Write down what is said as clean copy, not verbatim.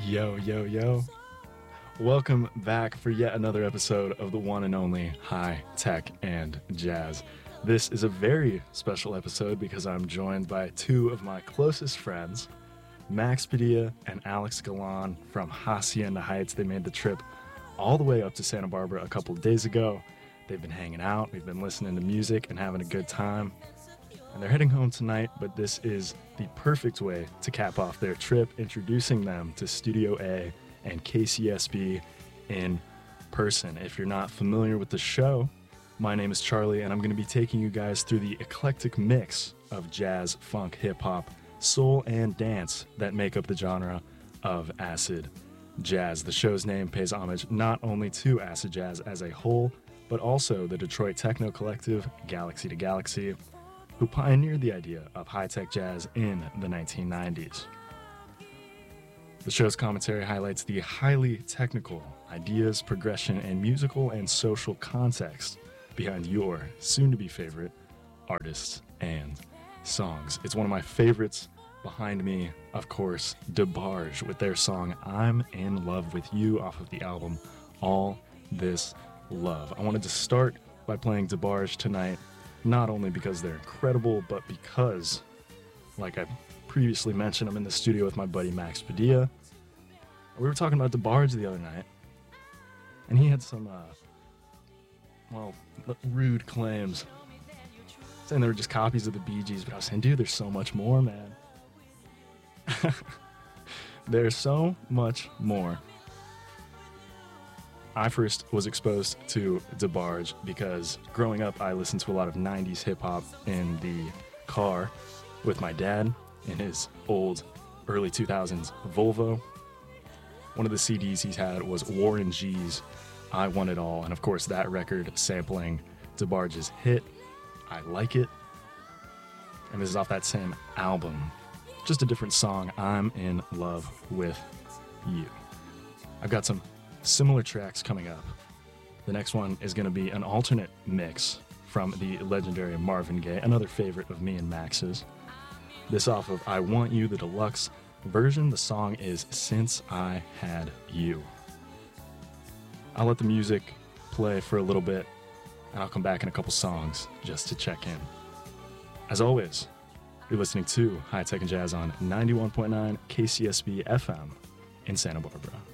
Yo, yo, yo. Welcome back for yet another episode of the one and only High Tech and Jazz. This is a very special episode because I'm joined by two of my closest friends, Max Padilla and Alex Galan from Hacienda Heights. They made the trip all the way up to Santa Barbara a couple of days ago. They've been hanging out, we've been listening to music and having a good time. And they're heading home tonight, but this is the perfect way to cap off their trip, introducing them to Studio A and KCSB in person. If you're not familiar with the show, my name is Charlie, and I'm going to be taking you guys through the eclectic mix of jazz, funk, hip-hop, soul, and dance that make up the genre of acid jazz. The show's name pays homage not only to acid jazz as a whole, but also the Detroit techno collective Galaxy to Galaxy, who pioneered the idea of high-tech jazz in the 1990s. The show's commentary highlights the highly technical ideas, progression, and musical and social context behind your soon-to-be favorite artists and songs. It's one of my favorites. Behind me, of course, DeBarge with their song I'm in Love with You off of the album All This Love. I wanted to start by playing DeBarge tonight, not only because they're incredible, but because, like I previously mentioned, I'm in the studio with my buddy Max Padilla. We were talking about DeBarge the other night, and he had some, rude claims, saying they were just copies of the Bee Gees, but I was saying, dude, there's so much more, man. There's so much more. I first was exposed to DeBarge because growing up, I listened to a lot of 90s hip-hop in the car with my dad in his old early 2000s Volvo. One of the CDs he had was Warren G's I Want It All, and of course that record sampling DeBarge's hit, I Like It. And this is off that same album. Just a different song, I'm in Love with You. I've got some similar tracks coming up. The next one is going to be an alternate mix from the legendary Marvin Gaye, another favorite of me and Max's. This off of I Want You, the deluxe version. The song is Since I Had You. I'll let the music play for a little bit, and I'll come back in a couple songs just to check in. As always, you're listening to High Tech and Jazz on 91.9 KCSB FM in Santa Barbara.